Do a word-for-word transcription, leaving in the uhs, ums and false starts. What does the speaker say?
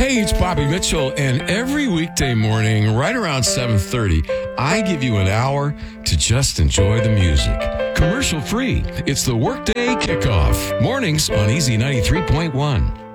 Hey, it's Bobby Mitchell, and every weekday morning, right around seven thirty, I give you an hour to just enjoy the music. Commercial free. It's the Workday Kickoff. Mornings on Easy ninety-three point one.